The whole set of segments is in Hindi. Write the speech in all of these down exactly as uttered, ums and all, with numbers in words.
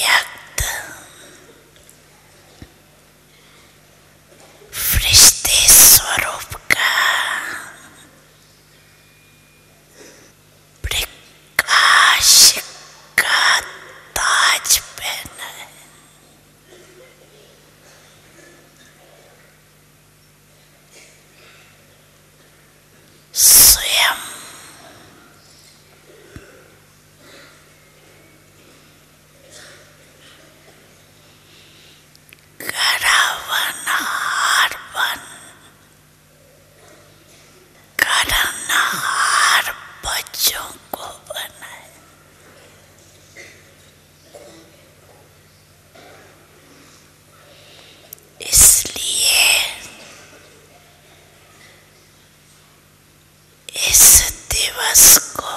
व्यक्त फरिश्ते स्वरूप का प्रकाश का ताज पहना है। स्वयं करावनहार बन करनहार बच्चों को बनाए। इसलिए इस दिवस को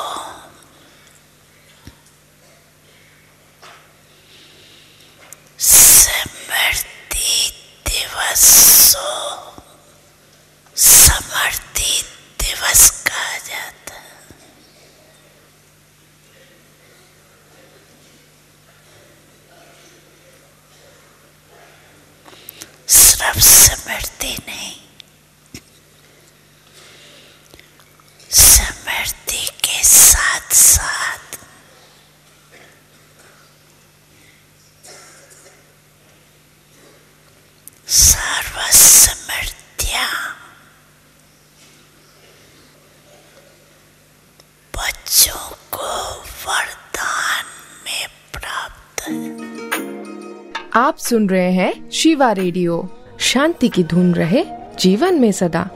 स्मृति दिवसो समृद्धि दिवस कहा जाता है। सिर्फ समृद्धि नहीं, समृद्धि के साथ साथ सर्व समृद्धियां बच्चों को वरदान में प्राप्त है। आप सुन रहे हैं शिवा रेडियो। शांति की धुन रहे जीवन में सदा।